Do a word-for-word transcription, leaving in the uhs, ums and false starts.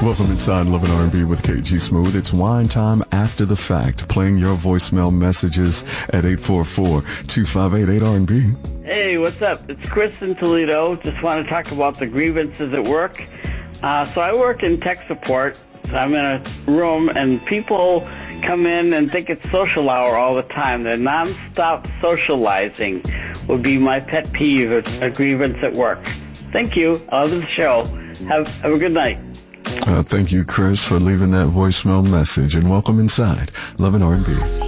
Welcome inside Love and R and B with K G Smooth. It's wine time after the fact, playing your voicemail messages at eight four four, two five eight, eight R and B. Hey, what's up? It's Chris in Toledo. Just want to talk about the grievances at work. Uh, so I work in tech support. So I'm in a room, and people come in and think it's social hour all the time. They're nonstop socializing would be my pet peeve, a grievance at work. Thank you. I love the show. Have, have a good night. Uh, thank you, Chris, for leaving that voicemail message, and welcome inside Love and R and B.